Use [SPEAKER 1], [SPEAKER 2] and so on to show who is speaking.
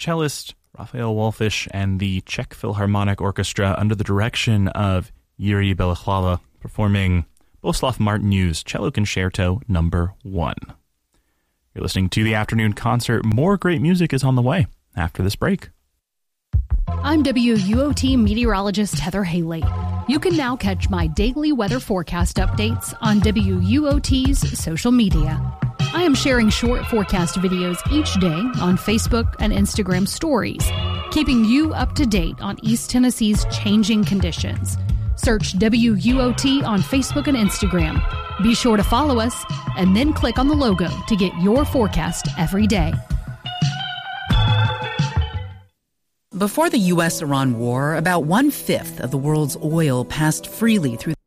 [SPEAKER 1] cellist Raphael Wallfisch and the Czech Philharmonic Orchestra under the direction of Jiří Bělichlava performing Bohuslav Martiňů's Cello Concerto No. 1. You're listening to the Afternoon Concert. More great music is on the way after this break.
[SPEAKER 2] I'm WUOT meteorologist Heather Haley. You can now catch my daily weather forecast updates on WUOT's social media. I am sharing short forecast videos each day on Facebook and Instagram stories, keeping you up to date on East Tennessee's changing conditions. Search WUOT on Facebook and Instagram. Be sure to follow us and then click on the logo to get your forecast every day.
[SPEAKER 3] Before the U.S.-Iran war, about 1/5 of the world's oil passed freely through